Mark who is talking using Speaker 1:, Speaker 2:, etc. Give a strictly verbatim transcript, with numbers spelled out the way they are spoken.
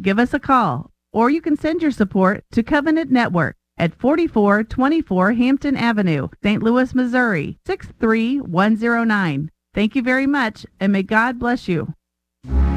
Speaker 1: give us a call, or you can send your support to Covenant Network at forty-four twenty-four Hampton Avenue, Saint Louis, Missouri, six three one zero nine. Thank you very much, and may God bless you.